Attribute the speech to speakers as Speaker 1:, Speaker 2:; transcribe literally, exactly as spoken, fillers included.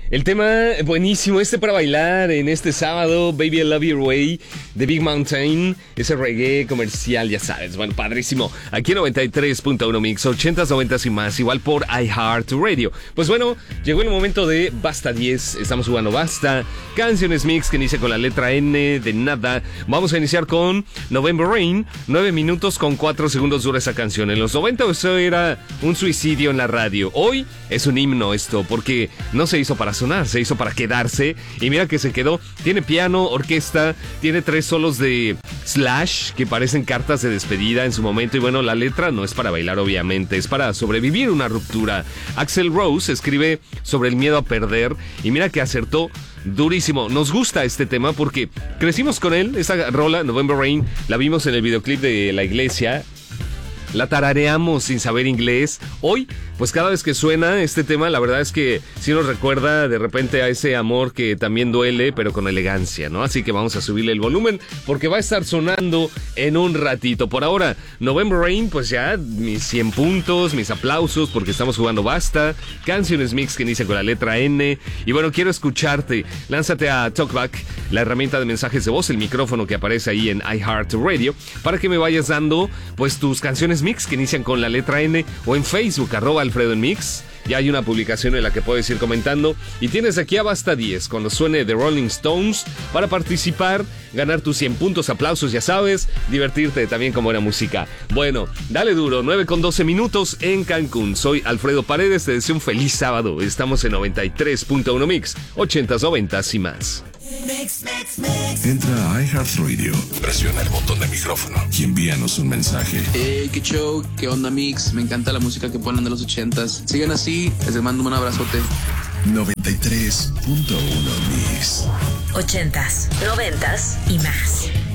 Speaker 1: El tema buenísimo, este para bailar en este sábado, Baby I Love Your Way, de Big Mountain, ese reggae comercial, ya sabes, bueno, padrísimo. Aquí en noventa y tres punto uno Mix, ochentas, noventas y más, igual por iHeartRadio. Pues bueno, llegó el momento de Basta diez, estamos jugando Basta, canciones mix que inicia con la letra N de nada. Vamos a iniciar con November Rain, nueve minutos con cuatro segundos dura esa canción. En los noventa eso era un suicidio en la radio. Hoy es un himno esto, porque no se hizo para sonar, se hizo para quedarse. Y mira que se quedó. Tiene piano, orquesta, tiene tres solos de Slash que parecen cartas de despedida en su momento. Y bueno, la letra no es para bailar, obviamente, es para sobrevivir una ruptura. Axl Rose escribe sobre el miedo a perder y mira que acertó durísimo. Nos gusta este tema porque crecimos con él. Esta rola, November Rain, la vimos en el videoclip de La Iglesia. La tarareamos sin saber inglés. Hoy, pues cada vez que suena este tema, la verdad es que sí nos recuerda de repente a ese amor que también duele, pero con elegancia, ¿no? Así que vamos a subirle el volumen porque va a estar sonando en un ratito. Por ahora, November Rain, pues ya mis cien puntos, mis aplausos, porque estamos jugando Basta, canciones mix que inicia con la letra N. Y bueno, quiero escucharte. Lánzate a TalkBack, la herramienta de mensajes de voz, el micrófono que aparece ahí en iHeartRadio, para que me vayas dando pues tus canciones mix que inician con la letra N, o en Facebook, arroba Alfredo en Mix. Ya hay una publicación en la que puedes ir comentando. Y tienes aquí a Basta diez, cuando suene The Rolling Stones, para participar, ganar tus cien puntos, aplausos, ya sabes, divertirte también con buena música. Bueno, dale duro, nueve con doce minutos en Cancún. Soy Alfredo Paredes, te deseo un feliz sábado. Estamos en noventa y tres punto uno Mix, ochentas, noventas y más.
Speaker 2: Mix, mix, mix. Entra a iHeartRadio, presiona el botón de micrófono y envíanos un mensaje.
Speaker 3: Hey, qué show, qué onda Mix, me encanta la música que ponen de los ochentas. Sigan así, les mando un abrazote.
Speaker 2: noventa y tres punto uno Mix.
Speaker 4: Ochentas, noventas y más.